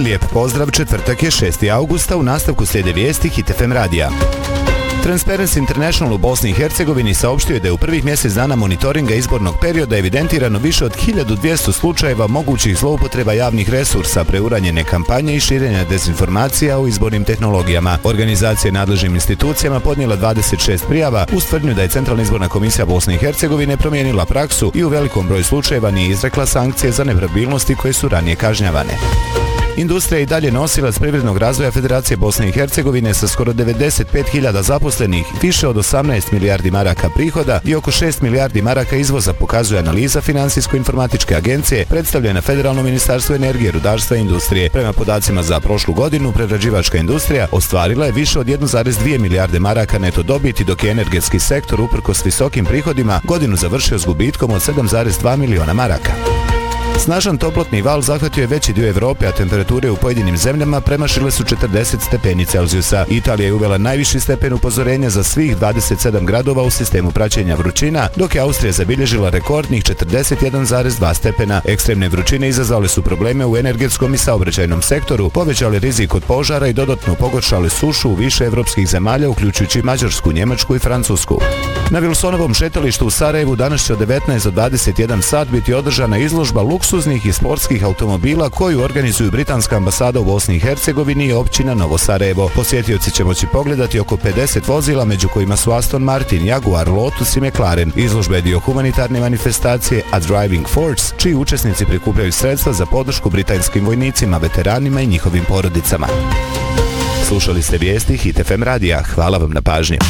Lijep pozdrav, četvrtak je 6. augusta, u nastavku slijede vijesti Hit FM radija. Transparency International u Bosni i Hercegovini saopštio je da je u prvih mjesec dana monitoringa izbornog perioda evidentirano više od 1200 slučajeva mogućih zloupotreba javnih resursa, preuranjene kampanje i širenja dezinformacija o izbornim tehnologijama. Organizacija je nadležnim institucijama podnijela 26 prijava uz tvrdnju da je Centralna izborna komisija Bosne i Hercegovine promijenila praksu i u velikom broju slučajeva nije izrekla sankcije za nepravilnosti koje su ranije kažnjavane. Industrija je i dalje nosilac privrednog razvoja Federacije Bosne i Hercegovine sa skoro 95.000 zaposlenih, više od 18 milijardi maraka prihoda i oko 6 milijardi maraka izvoza, pokazuje analiza Finansijsko-informatičke agencije predstavljena Federalno ministarstvo energije, rudarstva i industrije. Prema podacima za prošlu godinu, prerađivačka industrija ostvarila je više od 1,2 milijarde maraka neto dobiti, dok je energetski sektor uprkos visokim prihodima godinu završio s gubitkom od 7,2 miliona maraka. Snažan toplotni val zahvatio je veći dio Evrope, a temperature u pojedinim zemljama premašile su 40 stepeni Celzijusa. Italija je uvela najviši stepen upozorenja za svih 27 gradova u sistemu praćenja vrućina, dok je Austrija zabilježila rekordnih 41,2 stepena. Ekstremne vrućine izazvale su probleme u energetskom i saobraćajnom sektoru, povećale rizik od požara i dodatno pogoršale sušu u više evropskih zemalja, uključujući Mađarsku, Njemačku i Francusku. Na Wilsonovom šetalištu u Sarajevu danas će od 19 do 21 sat biti održana izložba luksuznih i sportskih automobila koju organizuju Britanska ambasada u Bosni i Hercegovini i općina Novo Sarajevo. Posjetioci će moći pogledati oko 50 vozila, među kojima su Aston Martin, Jaguar, Lotus i McLaren. Izložba je dio humanitarne manifestacije A Driving Force, čiji učesnici prikupljaju sredstva za podršku britanskim vojnicima, veteranima i njihovim porodicama. Slušali ste vijesti Hit FM radija. Hvala vam na pažnji.